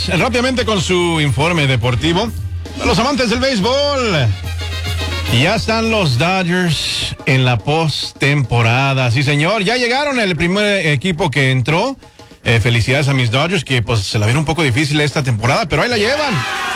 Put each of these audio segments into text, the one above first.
Vamos rápidamente con su informe deportivo. A los amantes del béisbol, ya están los Dodgers en la postemporada. Sí, señor, ya llegaron el primer equipo que entró. Felicidades a mis Dodgers, que pues se la vieron un poco difícil esta temporada, pero ahí la llevan.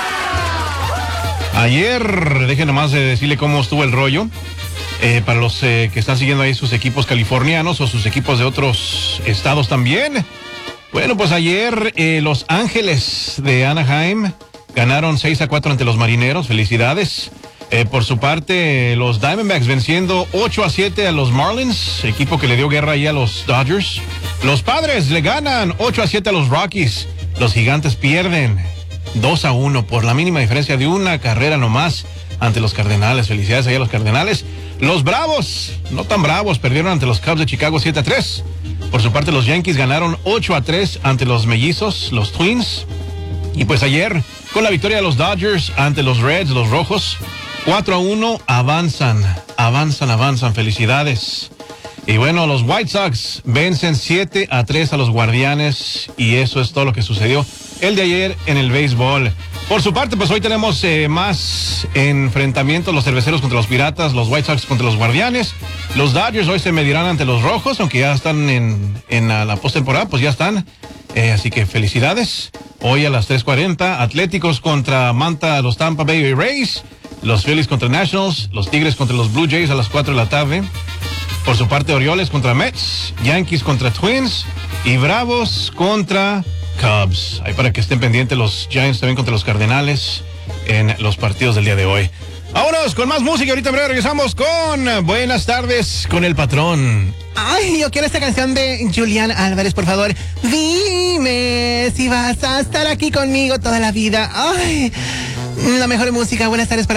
Ayer, dejen nomás decirle cómo estuvo el rollo. Para los que están siguiendo ahí sus equipos californianos o sus equipos de otros estados también. Bueno, pues ayer los Ángeles de Anaheim ganaron 6-4 ante los Marineros. Felicidades. Por su parte, los Diamondbacks venciendo 8-7 a los Marlins, equipo que le dio guerra ahí a los Dodgers. Los Padres le ganan 8-7 a los Rockies. Los Gigantes pierden 2-1 por la mínima diferencia de una carrera nomás ante los Cardenales. Felicidades ahí a los Cardenales. Los Bravos, no tan bravos, perdieron ante los Cubs de Chicago 7-3. Por su parte, los Yankees ganaron 8-3 ante los Mellizos, los Twins. Y pues ayer, con la victoria de los Dodgers ante los Reds, los Rojos, 4-1, avanzan, felicidades. Y bueno, los White Sox vencen 7-3 a los Guardianes, y eso es todo lo que sucedió el de ayer en el béisbol. Por su parte, pues hoy tenemos más enfrentamientos, los Cerveceros contra los Piratas, los White Sox contra los Guardianes. Los Dodgers hoy se medirán ante los Rojos, aunque ya están en la postemporada, pues ya están. Así que felicidades. Hoy a las 3:40, Atléticos contra los Tampa Bay Rays, los Phillies contra Nationals, los Tigres contra los Blue Jays a las 4 de la tarde. Por su parte, Orioles contra Mets, Yankees contra Twins y Bravos contra Cubs. Ahí para que estén pendientes los Giants también contra los Cardenales en los partidos del día de hoy. Vámonos con más música. Ahorita en breve regresamos con Buenas tardes con el patrón. Ay, yo quiero esta canción de Julián Álvarez, por favor. Dime si vas a estar aquí conmigo toda la vida. Ay, la mejor música. Buenas tardes para